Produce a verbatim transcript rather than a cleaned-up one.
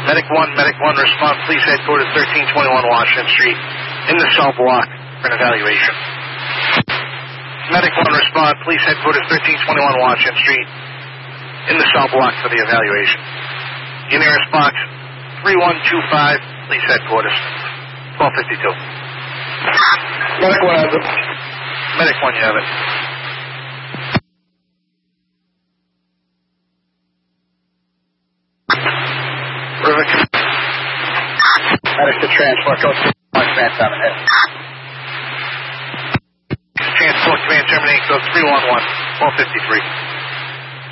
Medic one, Medic one, respond, police headquarters, thirteen twenty-one Washington Street, in the cell block for an evaluation. Medic one, respond, police headquarters, thirteen twenty-one Washington Street, in the cell block for the evaluation. Your nearest box, three one two five, police headquarters, twelve fifty-two. Medic one has it. Medic one, you have it. Perfect. Medic to transport, go to command seven, hit. Transport command terminate, go three one one, twelve fifty-three.